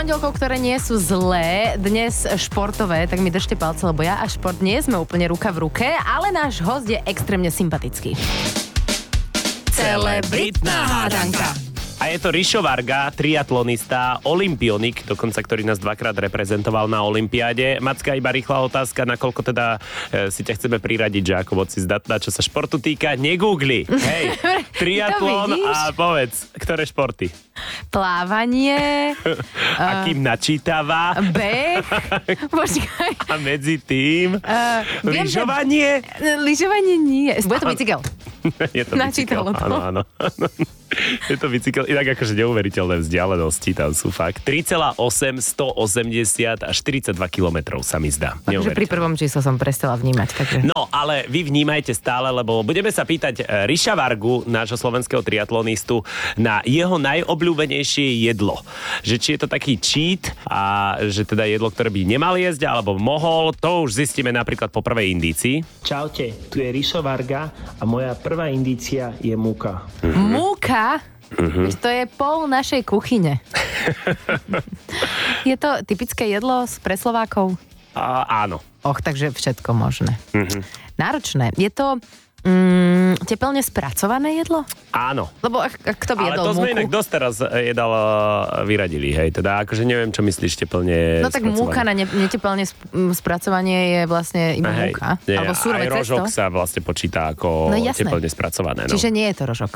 pondelkov, ktoré nie sú zlé, dnes športové, tak mi držte palce, lebo ja a šport nie sme úplne ruka v ruke, ale náš host je extrémne sympatický. Celebritná hádanka. A je to Rišo Varga, triatlonista, olympionik, dokonca, ktorý nás dvakrát reprezentoval na olympiáde. Macka, iba rýchla otázka, nakoľko teda si ťa chceme priradiť, že ako moc si zdatná, čo sa športu týka. Negoogli. Hej, triatlon a povedz, ktoré športy? Plávanie. Akým načítava. Beh. Počkaj. A medzi tým lyžovanie. Lyžovanie nie. Bude to bicykel. Je to bicykel. Áno. Je to bicykel. Inak akože neuveriteľné vzdialenosti tam sú fakt. 3,8, 180 až 42 kilometrov sa mi zdá. Takže pri prvom čísle som prestala vnímať. Takže... No, ale vy vnímajte stále, lebo budeme sa pýtať Riša Vargu, nášho slovenského triatlonistu, na jeho najobľúbenejšie jedlo. Že či je to taký cheat a že teda jedlo, ktoré by nemal jesť alebo mohol, to už zistíme napríklad po prvej indícii. Čaute, tu je Rišo Varga a moja prvá indícia je múka. Múka? To je pol našej kuchyne. Je to typické jedlo pre Slovákov? Áno. Takže všetko možné. Náročné. Je to tepelne spracované jedlo? Áno. Lebo kto by jedol múku? Ale to sme inak dosť teraz vyradili, hej. Teda akože neviem, čo myslíš tepelne No tak múka na netepelne spracovanie je vlastne iba múka. Nie, alebo surové aj cesto. rožok sa vlastne počíta ako tepelne spracované. No. Čiže nie je to rožok.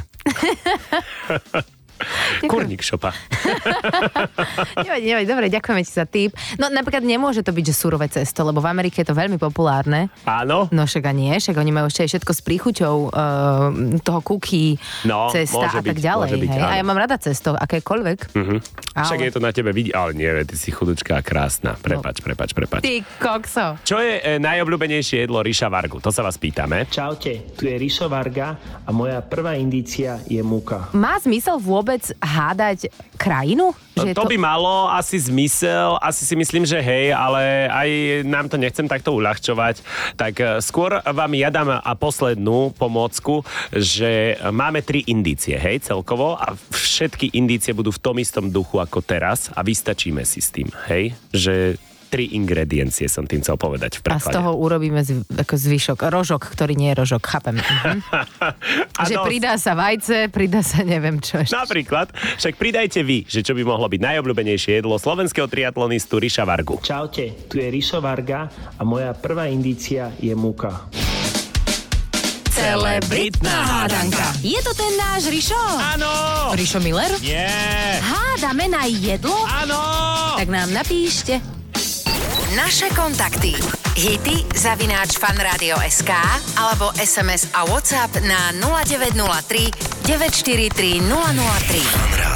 Kurník šopa. Nevadí, dobre, ďakujeme ti za tip. No napríklad nemôže to byť, že surové cesto, lebo v Amerike je to veľmi populárne. Áno. No však a nie, však oni majú ešte aj všetko s príchuťou toho cookie, cesta a tak ďalej. Byť, a ja mám rada cesto, akékoľvek. Ale... Však je to na tebe vidieť, ale nie, ty si chudučká a krásna. Prepač. Ty kokso. Čo je najobľúbenejšie jedlo Riša Vargu? To sa vás pýtame. Čaute, tu je Rišo Varga a moja prvá indícia je múka. Má zmysel vôbec hádať krajinu? Že to by malo asi zmysel, asi si myslím, že hej, ale aj nám to nechcem takto uľahčovať. Tak skôr vám ja dám poslednú pomôcku, že máme 3 indície, hej, celkovo a všetky indície budú v tom istom duchu ako teraz a vystačíme si s tým, hej, že 3 ingrediencie som tým chcel povedať v preklade. A z toho urobíme ako zvyšok. Rožok, ktorý nie je rožok, chápem. Že pridá sa vajce, pridá sa neviem čo ešte. Napríklad, však pridajte vy, že čo by mohlo byť najobľúbenejšie jedlo slovenského triatlonistu Riša Vargu. Čaute, tu je Rišo Varga a moja prvá indícia je múka. Celebritná hádanka. Je to ten náš Rišo? Áno! Rišo Miller? Nie! Hádame na jedlo? Áno! Tak nám napíšte. Naše kontakty. hity@fanradio.sk alebo SMS a WhatsApp na 0903 943 003.